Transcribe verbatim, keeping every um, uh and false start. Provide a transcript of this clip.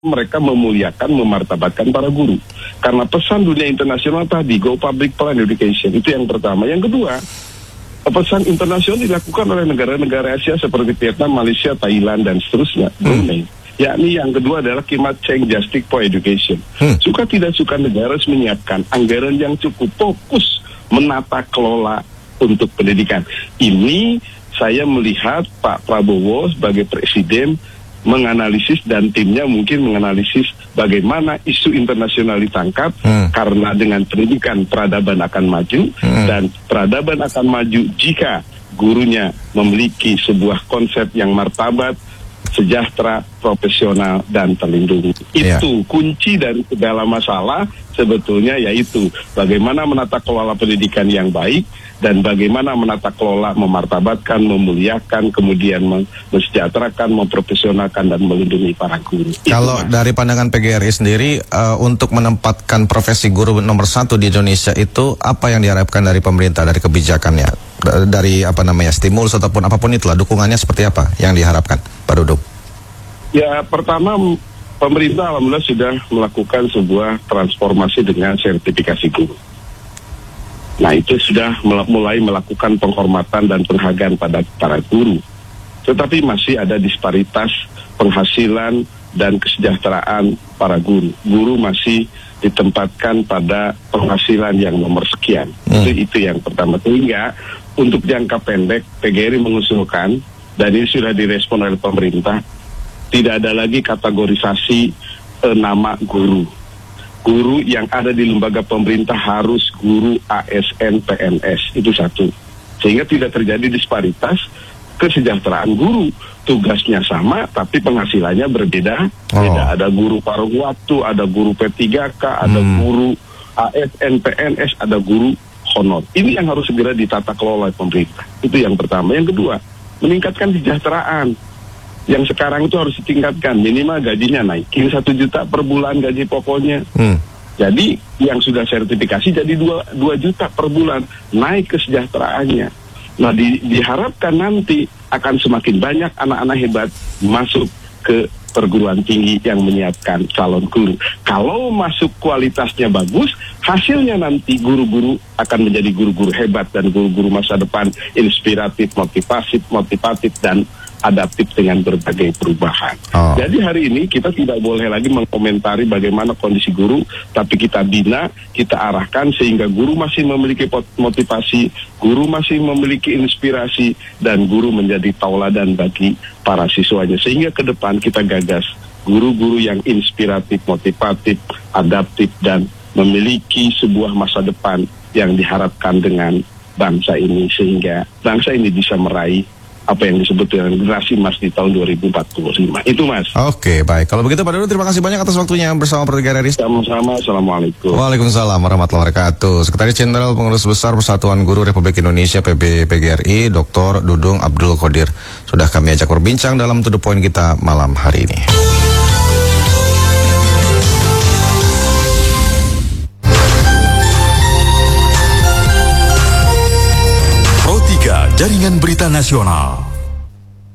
mereka memuliakan, memartabatkan para guru. Karena pesan dunia internasional tadi, go public plan education, itu yang pertama. Yang kedua, pesan internasional dilakukan oleh negara-negara Asia seperti Vietnam, Malaysia, Thailand, dan seterusnya, Brunei. Hmm. Yakni yang kedua adalah Climate Change Justice for Education. Hmm. Suka tidak suka negara harus menyiapkan anggaran yang cukup fokus menata kelola untuk pendidikan. Ini saya melihat Pak Prabowo sebagai presiden menganalisis dan timnya mungkin menganalisis bagaimana isu internasional ditangkap, hmm. karena dengan pendidikan peradaban akan maju, hmm. dan peradaban akan maju jika gurunya memiliki sebuah konsep yang martabat, sejahtera, profesional, dan terlindungi. Yeah. Itu kunci dari segala masalah sebetulnya, yaitu bagaimana menata kelola pendidikan yang baik dan bagaimana menata kelola, memartabatkan, memuliakan, kemudian mensejahterakan, memprofesionalkan, dan melindungi para guru. Kalau itu, dari pandangan P G R I sendiri, uh, untuk menempatkan profesi guru nomor satu di Indonesia itu, apa yang diharapkan dari pemerintah, dari kebijakannya? Dari apa namanya, stimulus ataupun apapun itulah, dukungannya seperti apa yang diharapkan, Pak Dudung? Ya, pertama pemerintah alhamdulillah sudah melakukan sebuah transformasi dengan sertifikasi guru. Nah, itu sudah mulai melakukan penghormatan dan penghargaan pada para guru. Tetapi masih ada disparitas penghasilan dan kesejahteraan para guru. Guru masih ditempatkan pada penghasilan yang nomor sekian. Hmm. Itu, itu yang pertama. Sehingga untuk jangka pendek P G R I mengusulkan, dan ini sudah direspon oleh pemerintah, tidak ada lagi kategorisasi eh, nama guru. Guru yang ada di lembaga pemerintah harus guru A S N P N S, itu satu. Sehingga tidak terjadi disparitas kesejahteraan guru. Tugasnya sama, tapi penghasilannya berbeda. Oh. Beda. Ada guru paruh waktu, ada guru P tiga K, ada hmm. guru A S N P N S, ada guru honor. Ini yang harus segera ditata kelola pemerintah. Itu yang pertama. Yang kedua, meningkatkan kesejahteraan. Yang sekarang itu harus ditingkatkan, minimal gajinya naikin satu juta per bulan gaji pokoknya. Hmm. Jadi yang sudah sertifikasi jadi dua juta per bulan, naik kesejahteraannya. Nah, di, diharapkan nanti akan semakin banyak anak-anak hebat masuk ke perguruan tinggi yang menyiapkan calon guru. Kalau masuk kualitasnya bagus, hasilnya nanti guru-guru akan menjadi guru-guru hebat dan guru-guru masa depan inspiratif, motivatif, motivatif dan adaptif dengan berbagai perubahan. Oh. Jadi hari ini kita tidak boleh lagi mengkomentari bagaimana kondisi guru, tapi kita bina, kita arahkan sehingga guru masih memiliki motivasi, guru masih memiliki inspirasi, dan guru menjadi tauladan bagi para siswanya. Sehingga ke depan kita gagas guru-guru yang inspiratif, motivatif, adaptif, dan memiliki sebuah masa depan yang diharapkan dengan bangsa ini, sehingga bangsa ini bisa meraih apa yang disebut dengan generasi emas di tahun dua ribu empat puluh lima. Itu, Mas. Oke, baik. Kalau begitu Pak Dudung, terima kasih banyak atas waktunya bersama P G R I. Sama-sama. Assalamualaikum. Waalaikumsalam warahmatullahi wabarakatuh. Sekretaris Jenderal Pengurus Besar Persatuan Guru Republik Indonesia P B P G R I, Doktor Dudung Abdul Qodir. Sudah kami ajak berbincang dalam To The Point kita malam hari ini. Pro tiga Jaringan Berita Nasional.